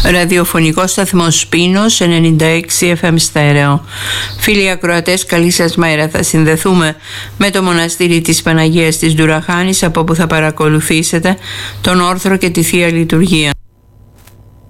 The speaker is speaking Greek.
Ραδιοφωνικό σταθμό Σπίνος 96 FM στέρεο. Φίλοι ακροατές, καλή σας μέρα. Θα συνδεθούμε με το μοναστήρι της Παναγίας της Ντουραχάνης, από όπου θα παρακολουθήσετε τον όρθρο και τη Θεία Λειτουργία.